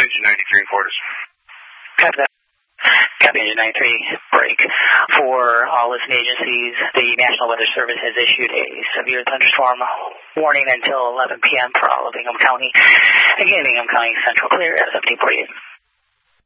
Engine 93 in Fortis. Copy that. Copy Engine 93, break. For all listening agencies, the National Weather Service has issued a severe thunderstorm warning until 11 p.m. for all of Ingham County. Again, Ingham County Central clear as of 10:48.